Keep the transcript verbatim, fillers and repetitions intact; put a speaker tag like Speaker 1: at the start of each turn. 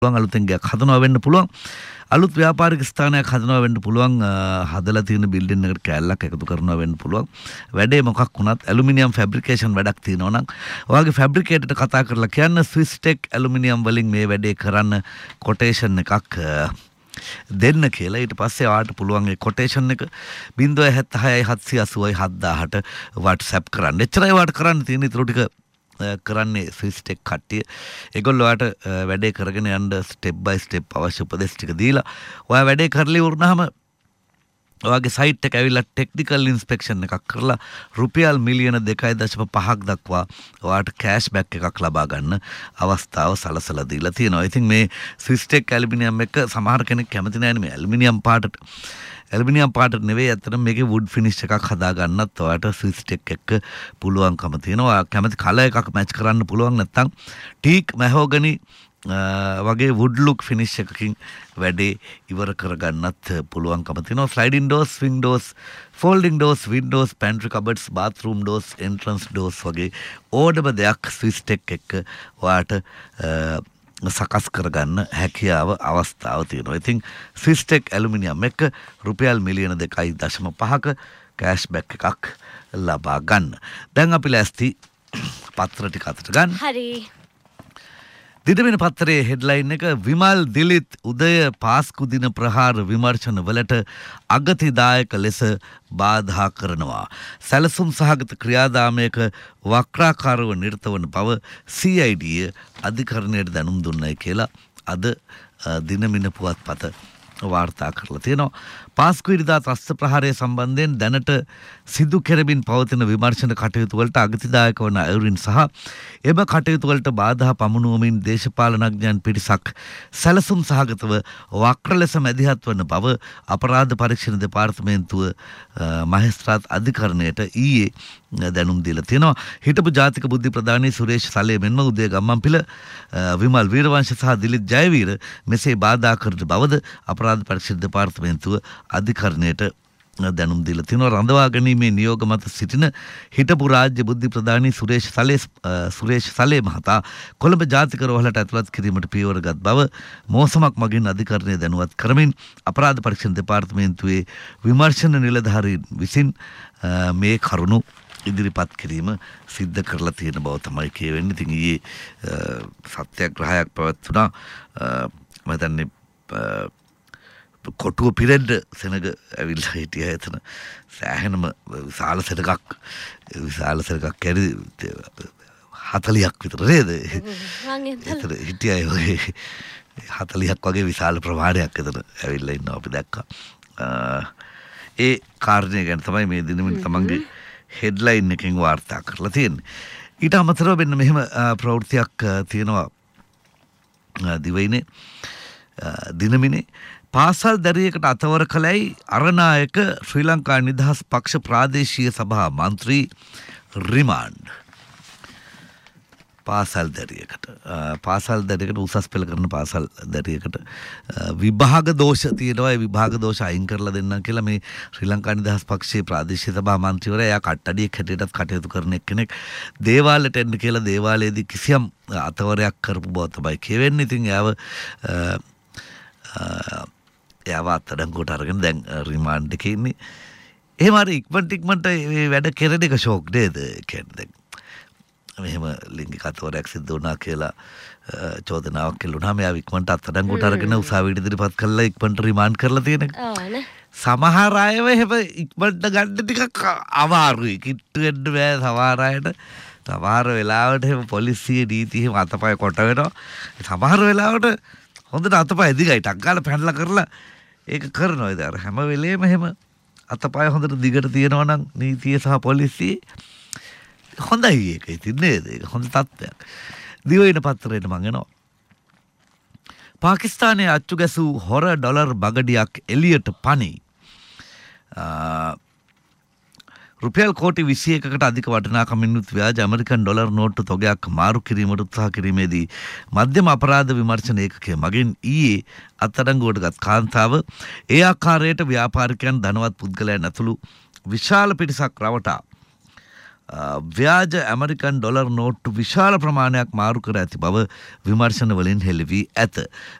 Speaker 1: අලුතෙන් ගයක් හදනවා වෙන්න පුළුවන්. අලුත් ව්‍යාපාරික ස්ථානයක් හදනවා වෙන්න පුළුවන්. හදලා තියෙන බිල්ඩින් එකකට කෑල්ලක් එකතු කරනවා වෙන්න පුළුවන්. වැඩේ මොකක් වුණත් ඇලුමිනියම් ෆැබ්‍රිකේෂන් වැඩක් තියෙනවා නම් ඔයාගේ ෆැබ්‍රිකේටර්ට කතා කරලා කියන්න ස්විස්ටෙක් ඇලුමිනියම් වලින් මේ වැඩේ කරන්න කොටේෂන් එකක් දෙන්න කියලා. ඊට පස්සේ ඔයාට පුළුවන් ඒ කොටේෂන් එක zero seven six seven eight zero seven seven WhatsApp කරන්න. එච්චරයි ඔයාට කරන්න තියෙන. ඊටු ටික කරන්නේ ස්විස්ටෙක් කට්ටිය. ඒගොල්ලෝ ඔයාට වැඩේ කරගෙන යන්න ස්ටෙප් බයි ස්ටෙප් අවශ්‍ය උපදෙස් ටික දීලා ඔයා වැඩේ කරලා ඉවරනහම ඔයාගේ සයිට් එක ඇවිල්ලා ටෙක්නිකල් ඉන්ස්පෙක්ෂන් එකක් කරලා රුපියල් මිලියන දෙකයි දශම පහක් දක්වා ඔයාට කෑෂ් බෑක් එකක් ලබා ගන්න අවස්ථාව සලසලා දීලා තියෙනවා. ඉතින් මේ ස්විස්ටෙක් ඇලුමිනියම් එක සමහර කෙනෙක් කැමති නැහැ මේ ඇලුමිනියම් පාටට. ඇලුමිනියම් පාට නෙවෙයි අතන මේකේ වුඩ් ෆිනිෂ් එකක් හදා ගන්නත් ඔයාට ස්විස්ටෙක් එක්ක පුළුවන්කම තියෙනවා. ඔයා කැමති කලර් එකක් මැච් කරන්න පුළුවන් නැත්නම් ටීක් මැහෝගනි වගේ වුඩ් ලුක් ෆිනිෂ් එකකින් වැඩේ ඉවර කරගන්නත් පුළුවන්කම තියෙනවා. ස්ලයිඩින් ඩෝර්ස්, ස්විංග් ඩෝර්ස්, ෆෝල්ඩින් ඩෝර්ස්, වින්ඩෝස්, පැන්ට්‍රි කබඩ්ස්, බාත්රූම් ඩෝර්ස්, එන්ට්‍රන්ස් ඩෝර්ස් වගේ ඕනම දෙයක් ස්විස්ටෙක් එක්ක ඔයාට සකස් කරගන්න හැකියාව අවස්ථාව තියෙනවා. ඉතින් ස්විස්ටෙක් ඇලුමිනියම් එක රුපියල් මිලියන දෙකයි දශම පහක කෑෂ් බෑක් එකක් ලබා ගන්න. දැන් අපි ලෑස්ති පත්‍ර ටික අතට ගන්න.
Speaker 2: හරි.
Speaker 1: දිනමින පත්‍රයේ හෙඩ්ලයින් එක විමල් දිලිත් උදය පාස්කු දින ප්‍රහාර විමර්ශන වලට අගතිදායක ලෙස බාධා කරනවා. සැලසුම් සහගත ක්‍රියාදාමයක වක්‍රාකාරව නිරත වන බව සී අයි ඩී අධිකරණයට දැනුම් දුන්නයි කියලා අද දිනමින පුවත්පත වාර්තා කරලා තියෙනවා. පාස්කු ඉරිදා ත්‍රස්ත ප්‍රහාරය සම්බන්ධයෙන් දැනට සිදු කෙරමින් පවතින විමර්ශන කටයුතු වලට අගතිදායක වන අයුරින් සහ එම කටයුතු වලට බාධා පමුණුවමින් දේශපාලනඥයන් පිරිසක් සැලසුම් සහගතව වක්‍ර ලෙස මැදිහත් වන බව අපරාධ පරීක්ෂණ දෙපාර්තමේන්තුව මහේස්ත්‍රාත් අධිකරණයට ඊයේ දැනුම් දීලා තියෙනවා. හිටපු ජාතික බුද්ධි ප්‍රධානී සුරේෂ් සලේ මෙන්ම උදය ගම්මන්පිල විමල් වීරවංශ සහ දිලිත් ජයවීර මෙසේ බාධා කරන බවද අපරාධ පරීක්ෂණ දෙපාර්තමේන්තුව අධිකරණයට දැනුම් දීලා තියෙනවා. රඳවා ගැනීමේ නියෝග මත සිටින හිටපු රාජ්‍ය බුද්ධි ප්‍රධානී සුරේෂ් සලේ සුරේෂ් සලේ මහතා කොළඹ ජාතික රෝහලට ඇතුළත් කිරීමට පියවරගත් බව මෝසමක් මගින් අධිකරණය දැනුවත් කරමින් අපරාධ පරීක්ෂණ දෙපාර්තමේන්තුවේ විමර්ශන නිලධාරීන් විසින් මේ කරුණු ඉදිරිපත් කිරීම සිද්ධ කරලා තියෙන බව තමයි කියවෙන්නේ. ඉතින් ඊයේ සත්‍යග්‍රහයක් පැවැත්වුණා. මම හිතන්නේ කොටුව පිරෙන්න සෙනග ඇවිල්ලා හිටියා. එතන සෑහෙනම විශාල සෙනගක් විශාල සෙනගක් කැරි හතලියක් විතර නේද? එතන හිටියා වගේ හතලියක් වගේ විශාල ප්‍රමාණයක් එතන ඇවිල්ලා ඉන්නවා අපි දැක්කා. ඒ කාරණය ගැන තමයි මේ දිනමින් තමන්ගේ හෙඩ්ලයින් එකකින් වාර්තා කරලා තියෙන්නේ. ඊට අමතරව මෙන්න මෙහෙම ප්‍රවෘත්තියක් තියෙනවා දිවයිනේ දිනමිනේ. පාසල් දැරියකට අතවර කළයි අරනායක ශ්‍රී ලංකා නිදහස් පක්ෂ ප්‍රාදේශීය සභා මන්ත්‍රී රිමාන්ඩ්. පාසල් දැරියකට පාසල් දැරියකට උසස් පෙළ කරන පාසල් දැරියකට විභාග දෝෂ තියෙනවා. ඒ විභාග දෝෂ අයින් කරලා දෙන්න කියලා මේ ශ්‍රී ලංකා නිදහස් පක්ෂයේ ප්‍රාදේශීය සභා මන්ත්‍රීවරයා එයා කට්ටඩියක් හැටියටත් කටයුතු කරන එක්කෙනෙක් දේවාලයට එන්න කියලා දේවාලයේදී කිසියම් අතවරයක් කරපු බව තමයි කියවෙන්නේ. ඉතින් එයාව එයාව අත්අඩංගුවට අරගෙන දැන් රිමාන්ඩ් එකේ ඉන්නේ. එහෙම හරි ඉක්මනට ඉක්මනට මේ වැඩ කෙරෙන එක ෂොක් නේද? කියන්නේ දැන් මෙහෙම ලිංගික අතවරයක් සිද්ධ වුණා කියලා චෝදනාවක් කෙළුණාම එයා ඉක්මනට අත්අඩංගුවට අරගෙන උසාවියට ඉදිරිපත් කළා ඉක්මනට රිමාන්ඩ් කරලා තියෙන එක.
Speaker 2: ඕනේ.
Speaker 1: සමහර අයව එහෙම ඉක්මනට ගන්න ටිකක් අමාරුයි. කිට්ටු වෙන්න බෑ සමහර අයට. සමහර වෙලාවට එහෙම පොලිසිය නීති එහෙම අතපය කොට වෙනවා. සමහර වෙලාවට හොඳට අතපය දිගයි ටක් ගාලා පැනලා කරලා ඒක කරනවා. ඉතින් අර හැම වෙලේම එහෙම අතපය හොඳට දිගට තියෙනවා නම් නීතිය සහ පොලිසිය හොඳයි ඒක. ඉතින් නේද? ඒක හොඳ තත්ත්වයක්. දිවයින පත්‍රයට මම එනවා. පාකිස්තානයේ අච්චු ගැසූ හොර ඩොලර් බගඩියක් එළියට පනි. රුපියල් කෝටි විසි එකකට අධික වටිනාකමින් යුත් ව්‍යාජ ඇමරිකන් ඩොලර් නෝට්ටු තොගයක් මාරු කිරීමට උත්සාහ කිරීමේදී මධ්‍යම අපරාධ විමර්ශන ඒකකය මගින් ඊයේ අත්අඩංගුවට ගත් කාන්තාව ඒ ආකාරයට ව්‍යාපාරිකයන් ධනවත් පුද්ගලයන් ඇතුළු විශාල පිරිසක් රවටා ව්‍යාජ ඇමරිකන් ඩොලර් නෝට්ටු විශාල ප්‍රමාණයක් මාරු කර ඇති බව විමර්ශන වලින් හෙළි වී ඇත.